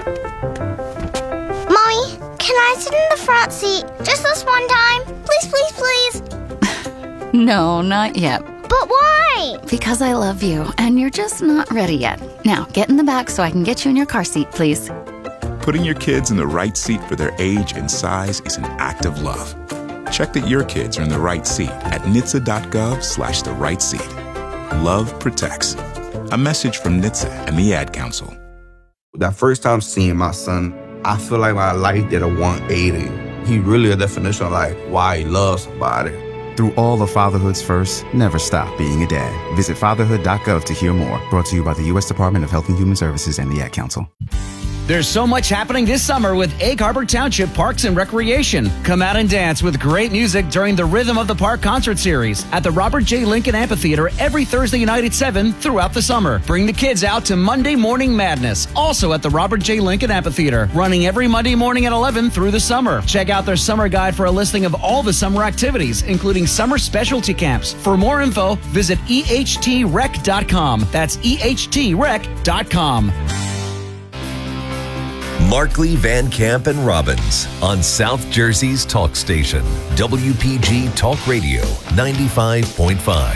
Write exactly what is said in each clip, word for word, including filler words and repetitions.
Mommy, can I sit in the front seat just this one time? Please, please, please. No, not yet. But why? Because I love you, and you're just not ready yet. Now, get in the back so I can get you in your car seat, please. Putting your kids in the right seat for their age and size is an act of love. Check that your kids are in the right seat at N H T S A dot gov slash the right seat. Love protects. A message from N H T S A and the Ad Council. That first time seeing my son, I feel like my life did a one eighty. He really a definition of like why he loves somebody. Through all of fatherhood's first, never stop being a dad. Visit fatherhood dot gov to hear more. Brought to you by the U S Department of Health and Human Services and the Ad Council. There's so much happening this summer with Egg Harbor Township Parks and Recreation. Come out and dance with great music during the Rhythm of the Park concert series at the Robert J. Lincoln Amphitheater every Thursday night at seven throughout the summer. Bring the kids out to Monday Morning Madness, also at the Robert J. Lincoln Amphitheater, running every Monday morning at eleven through the summer. Check out their summer guide for a listing of all the summer activities, including summer specialty camps. For more info, visit E H T rec dot com. That's E H T rec dot com. Markley, Van Camp, and Robbins on South Jersey's talk station, W P G Talk Radio ninety-five point five.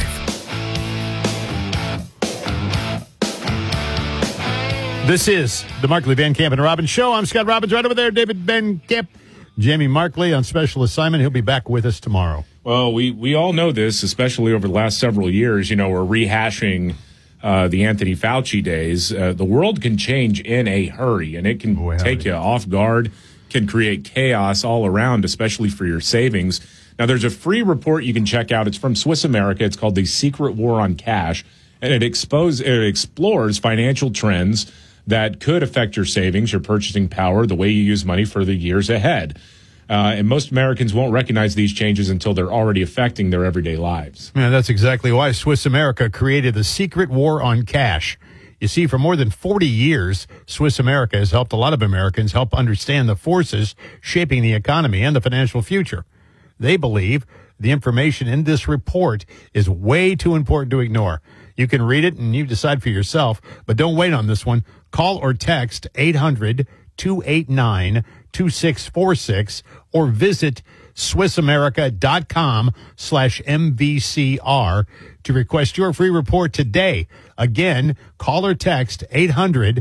This is the Markley, Van Camp, and Robbins Show. I'm Scott Robbins. Right over there, David Van Camp. Jamie Markley on special assignment. He'll be back with us tomorrow. Well, we, we all know this, especially over the last several years. You know, we're rehashing Uh, the Anthony Fauci days. Uh, the world can change in a hurry, and it can Boy, take you off guard, can create chaos all around, especially for your savings. Now, there's a free report you can check out. It's from Swiss America. It's called The Secret War on Cash, and it, expose, it explores financial trends that could affect your savings, your purchasing power, the way you use money for the years ahead. Uh, and most Americans won't recognize these changes until they're already affecting their everyday lives. Yeah, that's exactly why Swiss America created the Secret War on Cash. You see, for more than forty years, Swiss America has helped a lot of Americans help understand the forces shaping the economy and the financial future. They believe the information in this report is way too important to ignore. You can read it and you decide for yourself, but don't wait on this one. Call or text eight hundred, two eight nine, two six four six or visit swissamerica.com slash MVCR to request your free report today. Again, call or text eight hundred,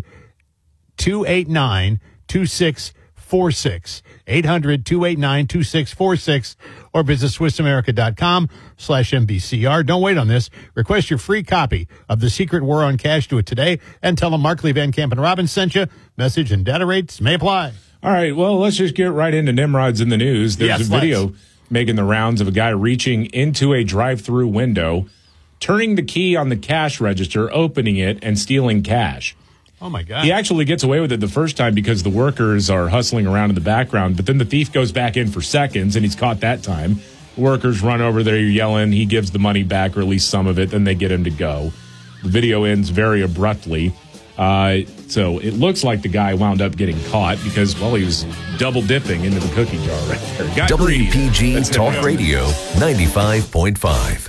two eight nine, two six four six. eight hundred, two eight nine, two six four six or visit swissamerica.com slash MVCR. Don't wait on this. Request your free copy of The Secret War on Cash. Do it today and tell them Markley, Van Camp, and Robbins sent you. Message and data rates may apply. All right, well, let's just get right into Nimrods in the news. There's yes, a video let's. making the rounds of a guy reaching into a drive-through window, turning the key on the cash register, opening it, and stealing cash. Oh, my God. He actually gets away with it the first time because the workers are hustling around in the background, but then the thief goes back in for seconds, and he's caught that time. Workers run over there yelling. He gives the money back, or at least some of it, then they get him to go. The video ends very abruptly. Uh, so it looks like the guy wound up getting caught because, well, he was double dipping into the cookie jar right there. Got W P G greedy. Talk Radio ninety-five point five.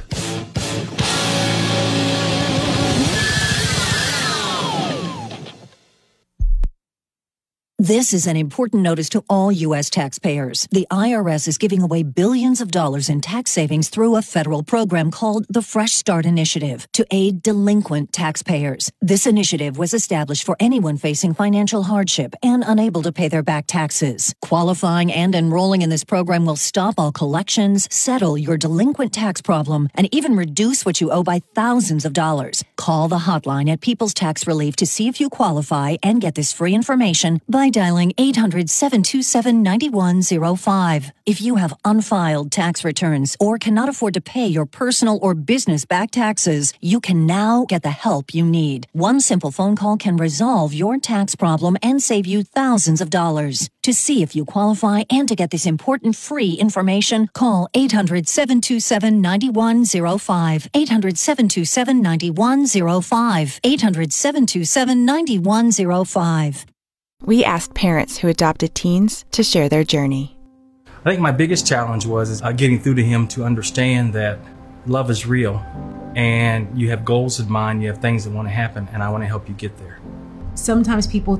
This is an important notice to all U S taxpayers. The I R S is giving away billions of dollars in tax savings through a federal program called the Fresh Start Initiative to aid delinquent taxpayers. This initiative was established for anyone facing financial hardship and unable to pay their back taxes. Qualifying and enrolling in this program will stop all collections, settle your delinquent tax problem, and even reduce what you owe by thousands of dollars. Call the hotline at People's Tax Relief to see if you qualify and get this free information by dialing eight hundred, seven two seven, nine one zero five. If you have unfiled tax returns or cannot afford to pay your personal or business back taxes, you can now get the help you need. One simple phone call can resolve your tax problem and save you thousands of dollars. To see if you qualify and to get this important free information, call eight hundred, seven two seven, nine one zero five. eight hundred, seven two seven, nine one zero five. eight hundred, seven two seven, nine one zero five. We asked parents who adopted teens to share their journey. I think my biggest challenge was uh, getting through to him to understand that love is real and you have goals in mind, you have things that want to happen, and I want to help you get there. Sometimes people